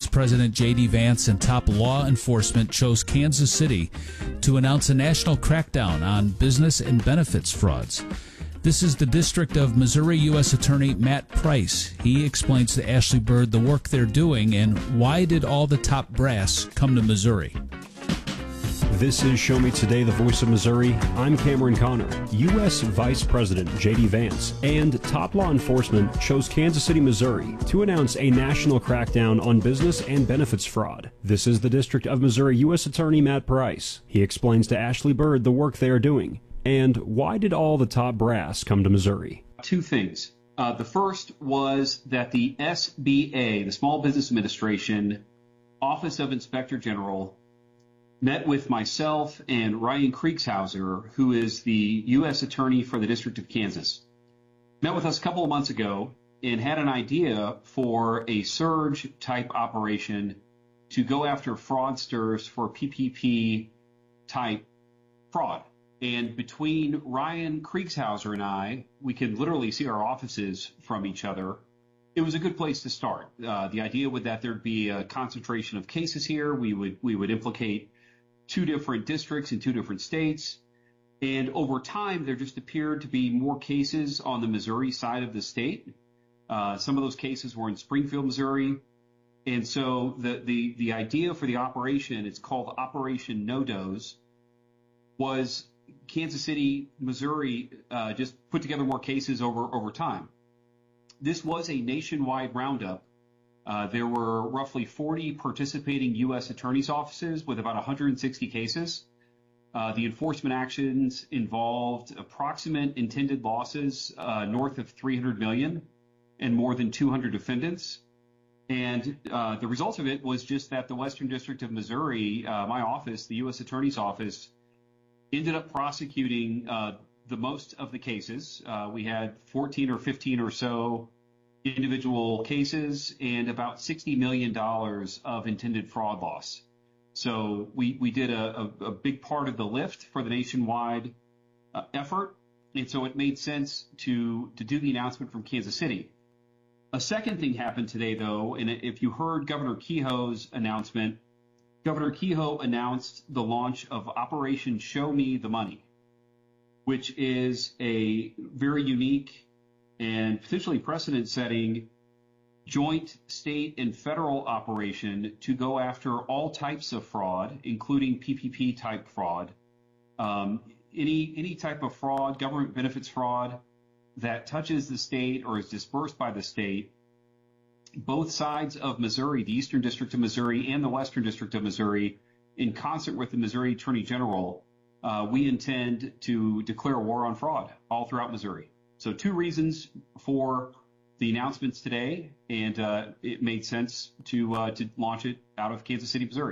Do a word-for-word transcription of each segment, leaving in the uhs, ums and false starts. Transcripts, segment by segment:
President J D Vance and top law enforcement chose Kansas City to announce a national crackdown on business and benefits frauds. This is the District of Missouri U S Attorney Matt Price. He explains to Ashley Bird the work they're doing and why did all the top brass come to Missouri. This is Show Me Today, the voice of Missouri. I'm Cameron Connor. U S Vice President J D Vance and top law enforcement chose Kansas City, Missouri to announce a national crackdown on business and benefits fraud. This is the District of Missouri U S Attorney Matt Price. He explains to Ashley Bird the work they are doing and why did all the top brass come to Missouri. Two things. Uh, the first was that the S B A, the Small Business Administration, Office of Inspector General, met with myself and Ryan Kriegshauser, who is the U S Attorney for the District of Kansas. Met with us a couple of months ago and had an idea for a surge-type operation to go after fraudsters for P P P-type fraud. And between Ryan Kriegshauser and I, we could literally see our offices from each other. It was a good place to start. Uh, the idea was that there'd be a concentration of cases here. We would we would implicate two different districts in two different states. And over time, there just appeared to be more cases on the Missouri side of the state. Uh, some of those cases were in Springfield, Missouri. And so the, the, the idea for the operation, it's called Operation No-Dose, was Kansas City, Missouri, uh, just put together more cases over, over time. This was a nationwide roundup. Uh, there were roughly forty participating U S attorneys' offices with about one hundred sixty cases. Uh, the enforcement actions involved approximate intended losses uh, north of three hundred million dollars and more than two hundred defendants. And uh, the result of it was just that the Western District of Missouri, uh, my office, the U S Attorney's Office, ended up prosecuting uh, the most of the cases. Uh, we had fourteen or fifteen or so individual cases and about sixty million dollars of intended fraud loss. So we, we did a, a, a big part of the lift for the nationwide uh, effort. And so it made sense to, to do the announcement from Kansas City. A second thing happened today, though, and if you heard Governor Kehoe's announcement, Governor Kehoe announced the launch of Operation Show Me the Money, which is a very unique and potentially precedent-setting joint state and federal operation to go after all types of fraud, including P P P-type fraud, um, any any type of fraud, government benefits fraud that touches the state or is dispersed by the state. Both sides of Missouri, the Eastern District of Missouri and the Western District of Missouri, in concert with the Missouri Attorney General, uh, we intend to declare war on fraud all throughout Missouri. So two reasons for the announcements today, and uh, it made sense to uh, to launch it out of Kansas City, Missouri.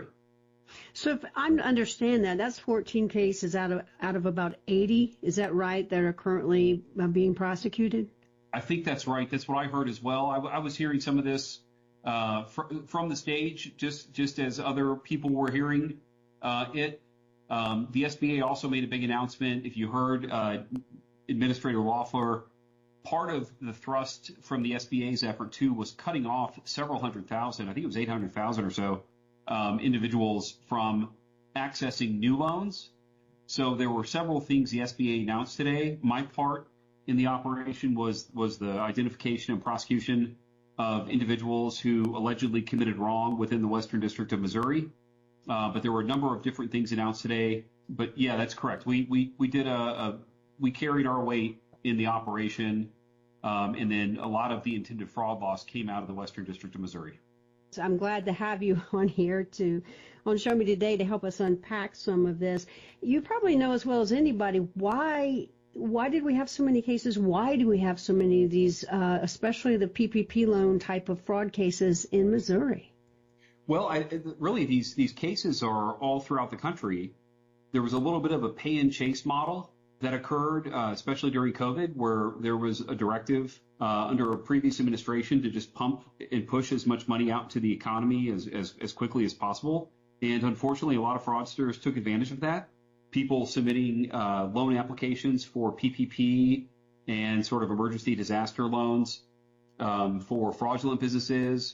So if I understand that, that's fourteen cases out of out of about eighty. Is that right, that are currently uh, being prosecuted? I think that's right. That's what I heard as well. I, I was hearing some of this uh, fr- from the stage, just just as other people were hearing uh, it. Um, the S B A also made a big announcement. If you heard uh, Administrator Loeffler, part of the thrust from the S B A's effort, too, was cutting off several hundred thousand, I think it was eight hundred thousand or so, um, individuals from accessing new loans. So there were several things the S B A announced today. My part in the operation was was the identification and prosecution of individuals who allegedly committed wrong within the Western District of Missouri. Uh, but there were a number of different things announced today. But yeah, that's correct. We we we did a, a we carried our weight in the operation, um, and then a lot of the intended fraud loss came out of the Western District of Missouri. So I'm glad to have you on here to on Show Me Today to help us unpack some of this. You probably know as well as anybody why. Why did we have so many cases? Why do we have so many of these, uh, especially the P P P loan type of fraud cases in Missouri? Well, I, really, these these cases are all throughout the country. There was a little bit of a pay and chase model that occurred, uh, especially during COVID, where there was a directive uh, under a previous administration to just pump and push as much money out to the economy as, as, as quickly as possible. And unfortunately, a lot of fraudsters took advantage of that. People submitting uh, loan applications for P P P and sort of emergency disaster loans um, for fraudulent businesses,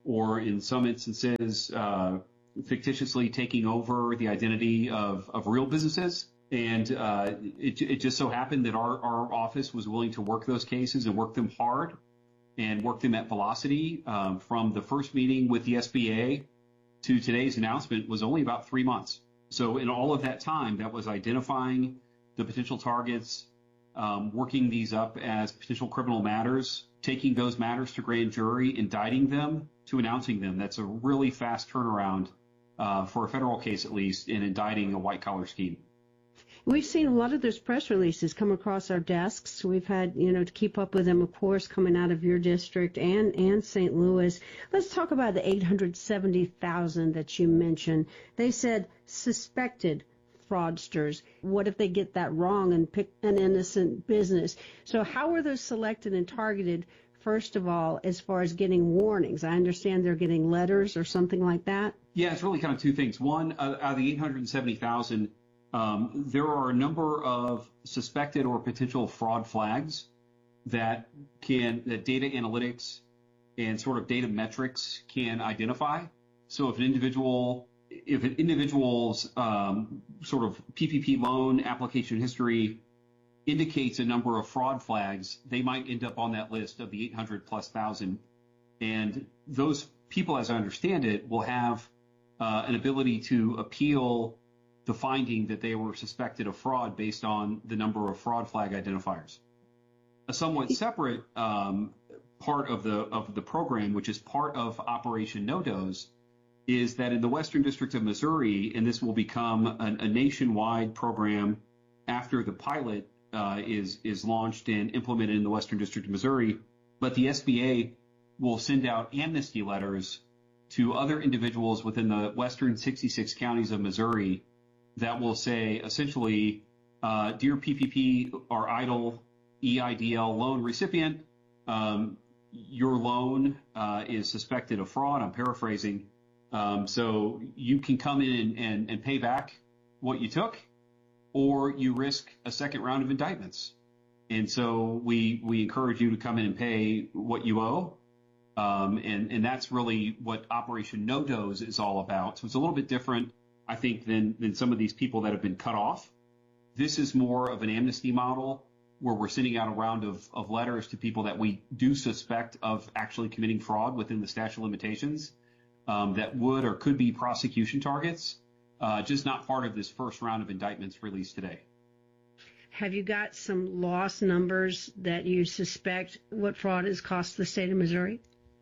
or in some instances, uh, fictitiously taking over the identity of, of real businesses. And uh, it, it just so happened that our, our office was willing to work those cases and work them hard and work them at velocity. Um, from the first meeting with the S B A to today's announcement was only about three months. So in all of that time, that was identifying the potential targets, um, working these up as potential criminal matters, taking those matters to grand jury, indicting them, to announcing them. That's a really fast turnaround uh, for a federal case, at least, in indicting a white-collar scheme. We've seen a lot of those press releases come across our desks. We've had, you know, to keep up with them, of course, coming out of your district and, and Saint Louis. Let's talk about the eight hundred seventy thousand that you mentioned. They said suspected fraudsters. What if they get that wrong and pick an innocent business? So how are those selected and targeted, first of all, as far as getting warnings? I understand they're getting letters or something like that. Yeah, it's really kind of two things. One, uh, out of the eight hundred seventy thousand, Um, there are a number of suspected or potential fraud flags that can that data analytics and sort of data metrics can identify. So if an individual, if an individual's um, sort of P P P loan application history indicates a number of fraud flags, they might end up on that list of the eight hundred plus thousand. And those people, as I understand it, will have uh, an ability to appeal the finding that they were suspected of fraud based on the number of fraud flag identifiers. A somewhat separate um, part of the of the program, which is part of Operation No-Dose, is that in the Western District of Missouri, and this will become an, a nationwide program after the pilot uh, is is launched and implemented in the Western District of Missouri, but the S B A will send out amnesty letters to other individuals within the western sixty-six counties of Missouri that will say essentially, uh, dear P P P or EIDL, E I D L loan recipient, um, your loan uh, is suspected of fraud. I'm paraphrasing. Um, so you can come in and, and, and pay back what you took, or you risk a second round of indictments. And so we we encourage you to come in and pay what you owe. Um, and, and that's really what Operation No-Dose is all about. So it's a little bit different, I think, than, than some of these people that have been cut off. This is more of an amnesty model where we're sending out a round of, of letters to people that we do suspect of actually committing fraud within the statute of limitations um, that would or could be prosecution targets, uh, just not part of this first round of indictments released today. Have you got some loss numbers that you suspect what fraud has cost the state of Missouri?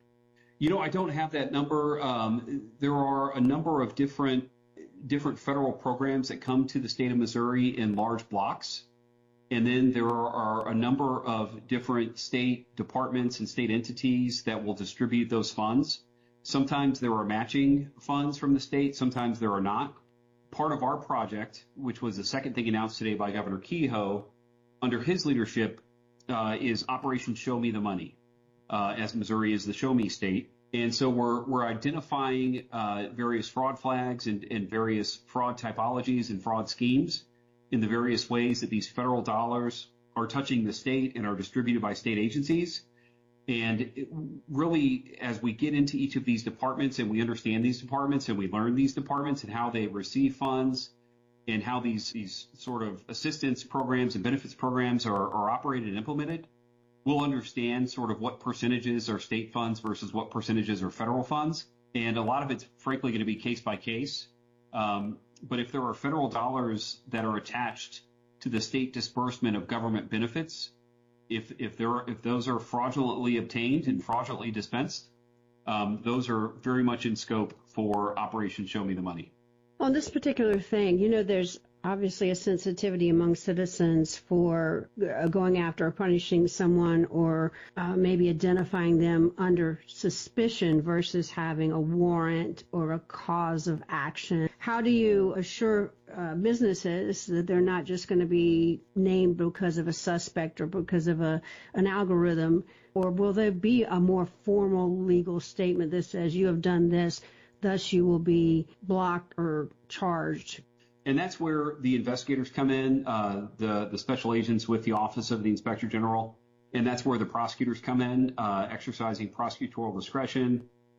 You know, I don't have that number. Um, there are a number of different different federal programs that come to the state of Missouri in large blocks. And then there are a number of different state departments and state entities that will distribute those funds. Sometimes there are matching funds from the state. Sometimes there are not. Part of our project, which was the second thing announced today by Governor Kehoe, under his leadership, uh, is Operation Show Me the Money, uh, as Missouri is the Show Me state. And so we're we're identifying uh, various fraud flags and, and various fraud typologies and fraud schemes in the various ways that these federal dollars are touching the state and are distributed by state agencies. And it really, as we get into each of these departments and we understand these departments and we learn these departments and how they receive funds and how these, these sort of assistance programs and benefits programs are, are operated and implemented, we'll understand sort of what percentages are state funds versus what percentages are federal funds. And a lot of it's frankly going to be case by case. Um, but if there are federal dollars that are attached to the state disbursement of government benefits, if if there are, if those are fraudulently obtained and fraudulently dispensed, um, those are very much in scope for Operation Show Me the Money. On this particular thing, you know, there's obviously a sensitivity among citizens for uh, going after or punishing someone or uh, maybe identifying them under suspicion versus having a warrant or a cause of action. How do you assure uh, businesses that they're not just going to be named because of a suspect or because of a an algorithm, or will there be a more formal legal statement that says you have done this, thus you will be blocked or charged? And that's where the investigators come in, uh, the, the special agents with the Office of the Inspector General. And that's where the prosecutors come in, uh, exercising prosecutorial discretion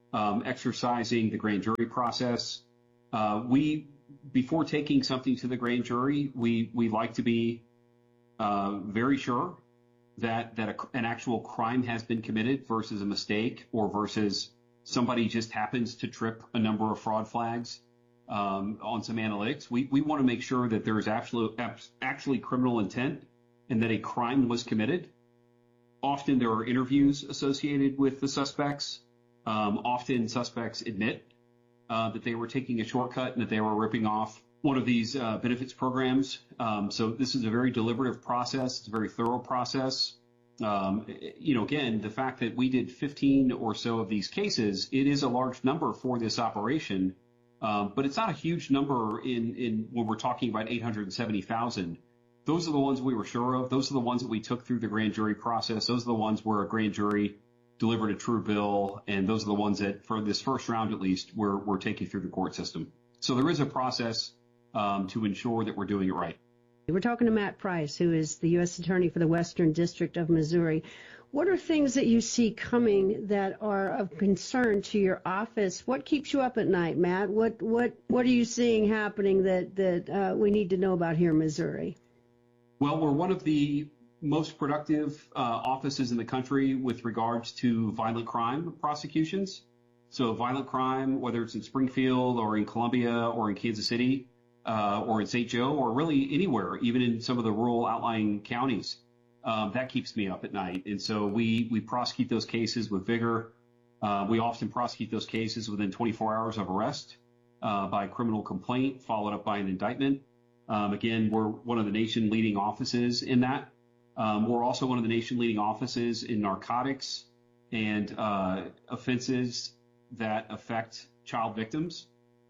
um, exercising the grand jury process. Uh, we, before taking something to the grand jury, we, we like to be uh, very sure that, that a, an actual crime has been committed versus a mistake, or versus somebody just happens to trip a number of fraud flags um, on some analytics. We, we want to make sure that there is absolute, actually criminal intent and that a crime was committed. Often there are interviews associated with the suspects. Um, often suspects admit uh, that they were taking a shortcut and that they were ripping off one of these uh, benefits programs. Um, so this is a very deliberative process. It's a very thorough process. Um, you know, again, the fact that we did fifteen or so of these cases, it is a large number for this operation, um, but it's not a huge number in, in when we're talking about eight hundred seventy thousand. Those are the ones we were sure of. Those are the ones that we took through the grand jury process. Those are the ones where a grand jury delivered a true bill, and those are the ones that, for this first round at least, we're, we're taking through the court system. So there is a process um, to ensure that we're doing it right. We're talking to Matt Price, who is the U S Attorney for the Western District of Missouri. What are things that you see coming that are of concern to your office? What keeps you up at night, Matt? What what what are you seeing happening that that uh, we need to know about here in Missouri? Well, we're one of the most productive uh, offices in the country with regards to violent crime prosecutions. So violent crime, whether it's in Springfield or in Columbia or in Kansas City uh, or in Saint Joe or really anywhere, even in some of the rural outlying counties, um, that keeps me up at night. And so we, we prosecute those cases with vigor. Uh, we often prosecute those cases within twenty-four hours of arrest uh, by criminal complaint, followed up by an indictment. Um, again, we're one of the nation leading offices in that. Um, we're also one of the nation leading offices in narcotics and uh, offenses that affect child victims,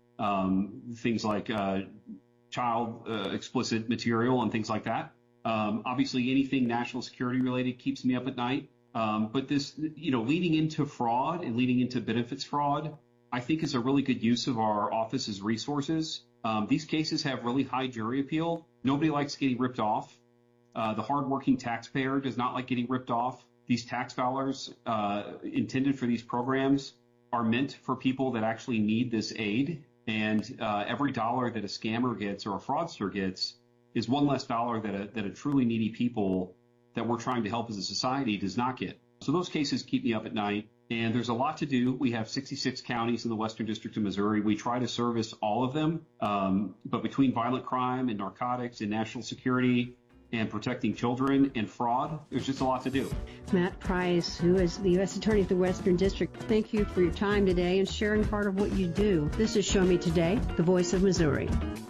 um, things like uh, child uh, explicit material and things like that. Um, obviously, anything national security related keeps me up at night. Um, but this, you know, leading into fraud and leading into benefits fraud, I think is a really good use of our office's resources. Um, these cases have really high jury appeal. Nobody likes getting ripped off. Uh, the hardworking taxpayer does not like getting ripped off. These tax dollars uh, intended for these programs are meant for people that actually need this aid. And uh, every dollar that a scammer gets or a fraudster gets is one less dollar that a, that a truly needy people that we're trying to help as a society does not get. So those cases keep me up at night. And there's a lot to do. We have sixty-six counties in the Western District of Missouri. We try to service all of them. Um, but between violent crime and narcotics and national security and protecting children and fraud, there's just a lot to do. Matt Price, who is the U S Attorney of the Western District, thank you for your time today and sharing part of what you do. This is Show Me Today, the Voice of Missouri.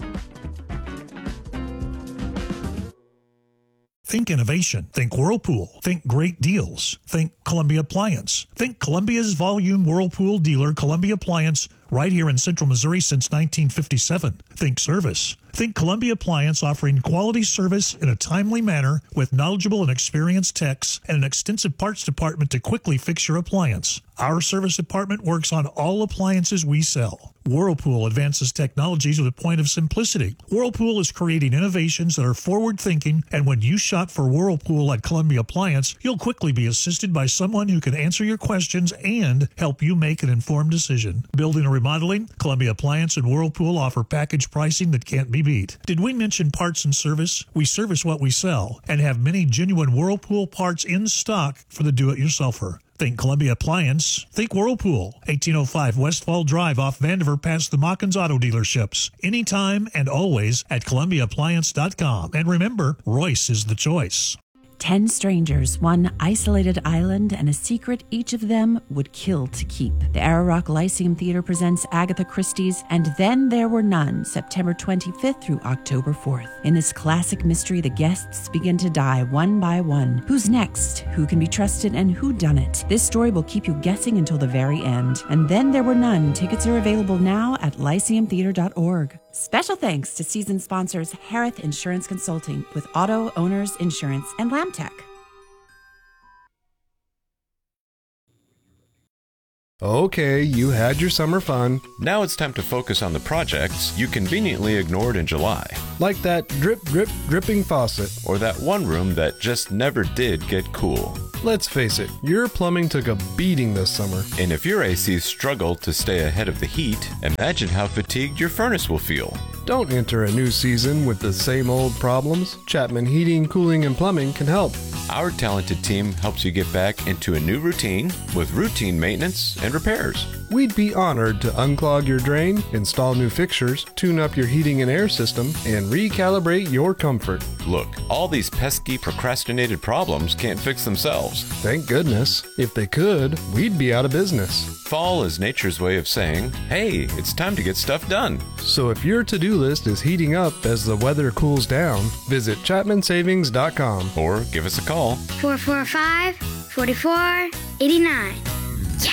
Think innovation. Think Whirlpool. Think great deals. Think Columbia Appliance. Think Columbia's volume Whirlpool dealer, Columbia Appliance, right here in Central Missouri since nineteen fifty-seven. Think service. Think Columbia Appliance, offering quality service in a timely manner with knowledgeable and experienced techs and an extensive parts department to quickly fix your appliance. Our service department works on all appliances we sell. Whirlpool advances technologies with a point of simplicity. Whirlpool is creating innovations that are forward-thinking, and when you shop for Whirlpool at Columbia Appliance, you'll quickly be assisted by someone who can answer your questions and help you make an informed decision. Building or remodeling, Columbia Appliance and Whirlpool offer package pricing that can't be beat. Did we mention parts and service? We service what we sell and have many genuine Whirlpool parts in stock for the do-it-yourselfer. Think Columbia Appliance. Think Whirlpool. eighteen oh five Westfall Drive off Vandiver past the Mockins Auto Dealerships. Anytime and always at Columbia Appliance dot com. And remember, Royce is the choice. Ten strangers, one isolated island, and a secret each of them would kill to keep. The Ararock Lyceum Theater presents Agatha Christie's And Then There Were None, September twenty-fifth through October fourth. In this classic mystery, the guests begin to die one by one. Who's next? Who can be trusted? And who done it? This story will keep you guessing until the very end. And Then There Were None. Tickets are available now at lyceum theater dot org. Special thanks to season sponsors Harith Insurance Consulting with Auto Owners Insurance and Lamtech. Okay, you had your summer fun. Now it's time to focus on the projects you conveniently ignored in July. Like that drip, drip, dripping faucet. Or that one room that just never did get cool. Let's face it, your plumbing took a beating this summer. And if your A Cs struggle to stay ahead of the heat, imagine how fatigued your furnace will feel. Don't enter a new season with the same old problems. Chapman Heating, Cooling, and Plumbing can help. Our talented team helps you get back into a new routine with routine maintenance and repairs. We'd be honored to unclog your drain, install new fixtures, tune up your heating and air system, and recalibrate your comfort. Look, all these pesky procrastinated problems can't fix themselves. Thank goodness. If they could, we'd be out of business. Fall is nature's way of saying, hey, it's time to get stuff done. So if your to-do list is heating up as the weather cools down, visit chapman savings dot com or give us a call. four four five, four four eight nine. Yeah!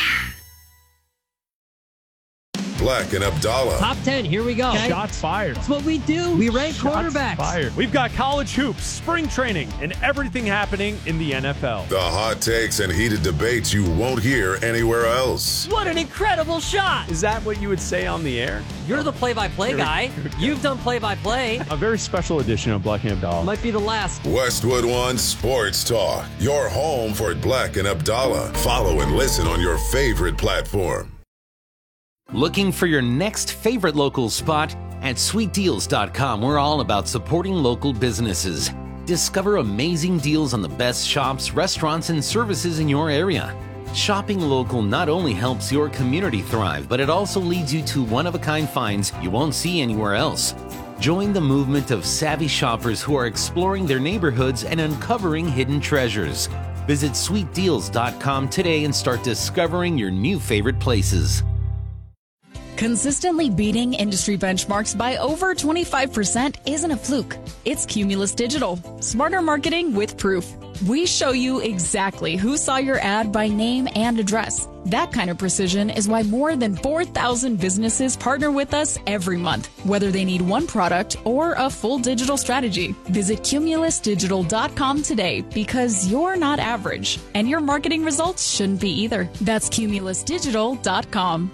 Black and Abdallah. Top ten, here we go. Okay. Shots fired. That's what we do. We rank Shots quarterbacks. Fired. We've got college hoops, spring training, and everything happening in the N F L. The hot takes and heated debates you won't hear anywhere else. What an incredible shot. Is that what you would say on the air? You're the play-by-play guy. You've done play-by-play. A very special edition of Black and Abdallah. Might be the last. Westwood One Sports Talk. Your home for Black and Abdallah. Follow and listen on your favorite platform. Looking for your next favorite local spot? At sweet deals dot com, we're all about supporting local businesses. Discover amazing deals on the best shops, restaurants, and services in your area. Shopping local not only helps your community thrive, but it also leads you to one-of-a-kind finds you won't see anywhere else. Join the movement of savvy shoppers who are exploring their neighborhoods and uncovering hidden treasures. Visit sweet deals dot com today and start discovering your new favorite places. Consistently beating industry benchmarks by over twenty-five percent isn't a fluke. It's Cumulus Digital. Smarter marketing with proof. We show you exactly who saw your ad by name and address. That kind of precision is why more than four thousand businesses partner with us every month, whether they need one product or a full digital strategy. Visit cumulus digital dot com today because you're not average, and your marketing results shouldn't be either. That's cumulus digital dot com.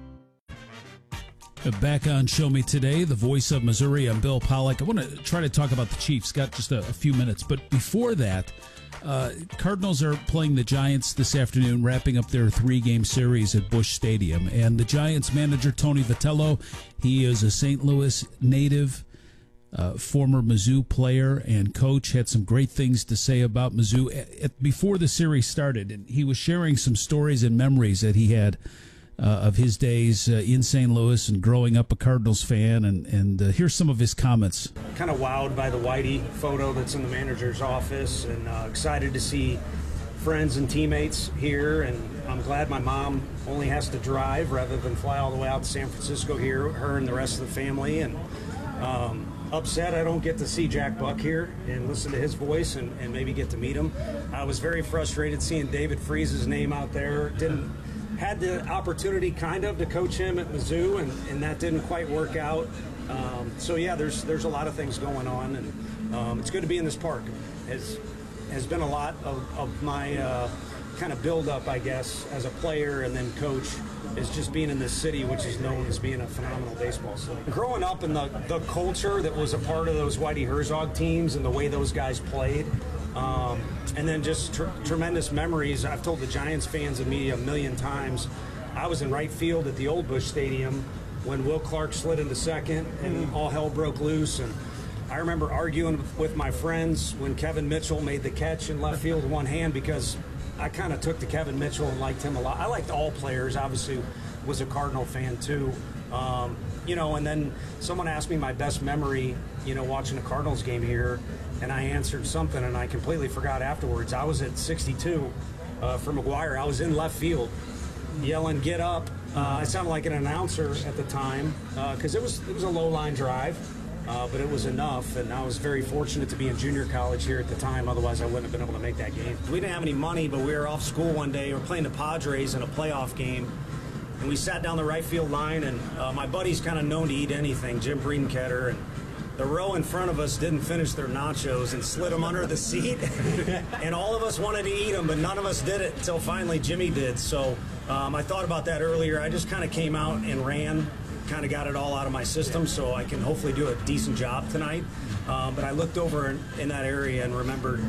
Back on Show Me Today, the voice of Missouri. I'm Bill Pollack. I want to try to talk about the Chiefs. Got just a, a few minutes. But before that, uh, Cardinals are playing the Giants this afternoon, wrapping up their three-game series at Busch Stadium. And the Giants manager, Tony Vitello, he is a Saint Louis native, uh, former Mizzou player and coach, had some great things to say about Mizzou at, at, before the series started. And he was sharing some stories and memories that he had Uh, of his days uh, in Saint Louis and growing up a Cardinals fan, and, and uh, here's some of his comments. Kind of wowed by the Whitey photo that's in the manager's office, and uh, excited to see friends and teammates here, and I'm glad my mom only has to drive rather than fly all the way out to San Francisco here, her and the rest of the family, and um, upset I don't get to see Jack Buck here and listen to his voice and, and maybe get to meet him. I was very frustrated seeing David Freese's name out there. Didn't Had the opportunity kind of to coach him at Mizzou, and, and that didn't quite work out. Um, so yeah, there's there's a lot of things going on, and um, it's good to be in this park. Has has been a lot of, of my uh, kind of build up, I guess, as a player and then coach, is just being in this city, which is known as being a phenomenal baseball city. Growing up in the, the culture that was a part of those Whitey Herzog teams and the way those guys played, Um, and then just tr- tremendous memories. I've told the Giants fans and me a million times, I was in right field at the old Busch Stadium when Will Clark slid into second and all hell broke loose. And I remember arguing with my friends when Kevin Mitchell made the catch in left field with one hand, because I kind of took to Kevin Mitchell and liked him a lot. I liked all players, obviously was a Cardinal fan too. Um, you know, and then someone asked me my best memory, you know, watching a Cardinals game here, and I answered something, and I completely forgot afterwards. I was at sixty-two uh, for McGuire. I was in left field yelling, "Get up." Uh, I sounded like an announcer at the time because uh, it was it was a low-line drive, uh, but it was enough, and I was very fortunate to be in junior college here at the time. Otherwise, I wouldn't have been able to make that game. We didn't have any money, but we were off school one day. We were playing the Padres in a playoff game, and we sat down the right field line, and uh, my buddy's kind of known to eat anything, Jim Breedenketter, and the row in front of us didn't finish their nachos and slid them under the seat. And all of us wanted to eat them, but none of us did it until finally Jimmy did. So um, I thought about that earlier. I just kind of came out and ran, kind of got it all out of my system so I can hopefully do a decent job tonight. Um, but I looked over in, in that area and remembered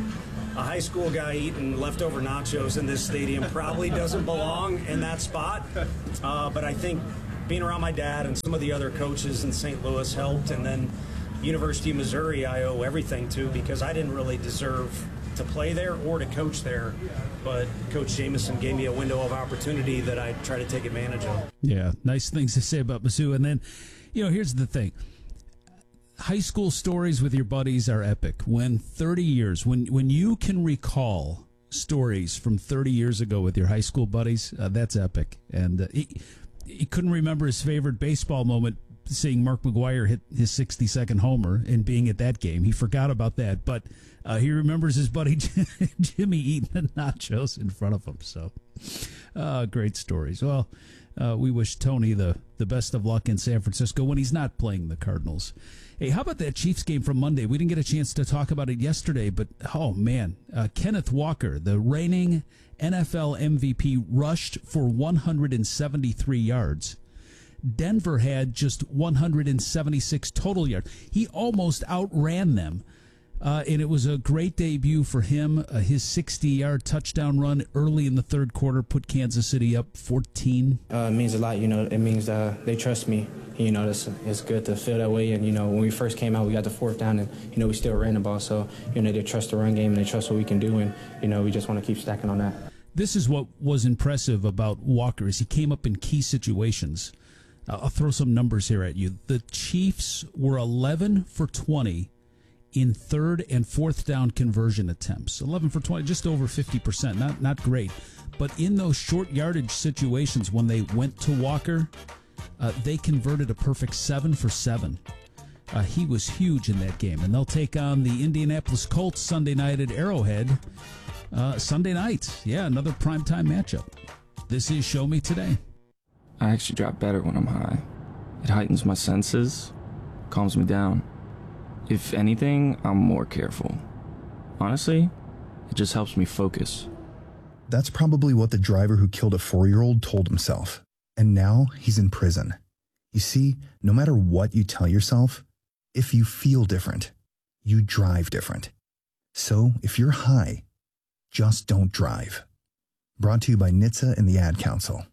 a high school guy eating leftover nachos in this stadium probably doesn't belong in that spot. Uh, but I think being around my dad and some of the other coaches in Saint Louis helped. And then University of Missouri, I owe everything to, because I didn't really deserve to play there or to coach there. But Coach Jameson gave me a window of opportunity that I try to take advantage of. Yeah, nice things to say about Mizzou. And then, you know, here's the thing. High school stories with your buddies are epic. When thirty years, when when you can recall stories from thirty years ago with your high school buddies, uh, that's epic. And uh, he, he couldn't remember his favorite baseball moment, seeing Mark McGwire hit his sixty-second homer and being at that game. He forgot about that, but uh, he remembers his buddy Jimmy eating the nachos in front of him. So, uh, great stories. Well, uh, we wish Tony the, the best of luck in San Francisco when he's not playing the Cardinals. Hey, how about that Chiefs game from Monday? We didn't get a chance to talk about it yesterday, but, oh, man. Uh, Kenneth Walker, the reigning N F L M V P, rushed for one hundred seventy-three yards. Denver had just one hundred seventy-six total yards. He almost outran them. Uh, and it was a great debut for him. Uh, his sixty-yard touchdown run early in the third quarter put Kansas City up fourteen. Uh, it means a lot, you know. It means uh, they trust me. You know, it's, it's good to feel that way. And, you know, when we first came out, we got the fourth down, and, you know, we still ran the ball. So, you know, they trust the run game, and they trust what we can do. And, you know, we just want to keep stacking on that. This is what was impressive about Walker is he came up in key situations. Uh, I'll throw some numbers here at you. The Chiefs were eleven for twenty in third and fourth down conversion attempts. eleven for twenty, just over fifty percent. Not not great. But in those short yardage situations when they went to Walker, uh, they converted a perfect seven for seven. Uh, he was huge in that game. And they'll take on the Indianapolis Colts Sunday night at Arrowhead. Uh, Sunday night. Yeah, another primetime matchup. This is Show Me Today. I actually drop better when I'm high. It heightens my senses, calms me down. If anything, I'm more careful. Honestly, it just helps me focus. That's probably what the driver who killed a four-year-old told himself. And now he's in prison. You see, no matter what you tell yourself, if you feel different, you drive different. So if you're high, just don't drive. Brought to you by N H T S A and the Ad Council.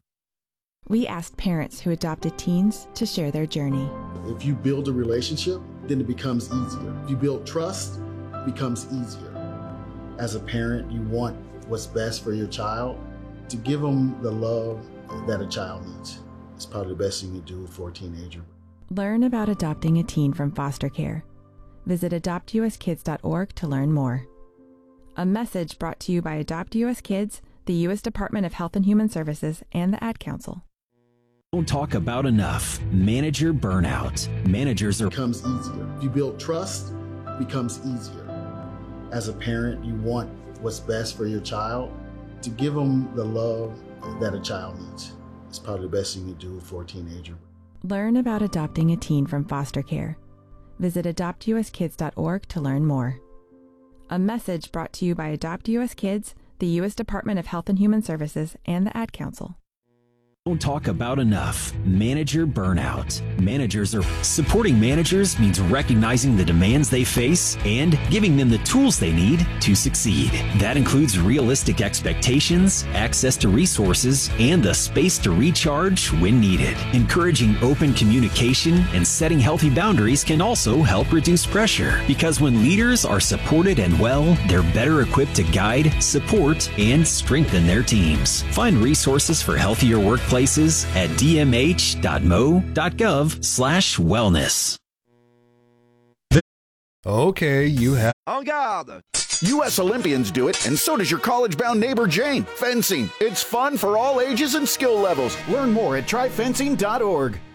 We asked parents who adopted teens to share their journey. If you build a relationship, then it becomes easier. If you build trust, it becomes easier. As a parent, you want what's best for your child. To give them the love that a child needs. It's probably the best thing you do for a teenager. Learn about adopting a teen from foster care. Visit adopt u s kids dot org to learn more. A message brought to you by Adopt U S Kids, the U S Department of Health and Human Services, and the Ad Council. Don't talk about enough. Manager burnout. Managers are... It becomes easier. If you build trust, it becomes easier. As a parent, you want what's best for your child. To give them the love that a child needs. It's probably the best thing you do for a teenager. Learn about adopting a teen from foster care. Visit adopt u s kids dot org to learn more. A message brought to you by Adopt U S Kids, the U S Department of Health and Human Services, and the Ad Council. Don't talk about enough. Manager burnout. Managers are supporting managers means recognizing the demands they face and giving them the tools they need to succeed. That includes realistic expectations, access to resources, and the space to recharge when needed. Encouraging open communication and setting healthy boundaries can also help reduce pressure, because when leaders are supported and well, they're better equipped to guide, support, and strengthen their teams. Find resources for healthier workplaces at d m h dot m o dot gov slash wellness. Okay, you have... En garde! U S Olympians do it, and so does your college-bound neighbor Jane. Fencing. It's fun for all ages and skill levels. Learn more at try fencing dot org.